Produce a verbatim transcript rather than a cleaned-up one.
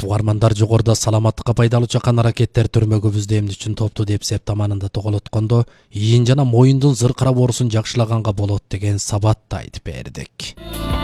угармандар жогоруда саламаттыкка пайдалуу чакан аракеттер төрмөгүбүздү эмне үчүн топту деп септаманында тоголоткондо ийин жана моюндун зыркырап оорусун жакшылаганга болот деген сабатты айтып бердик.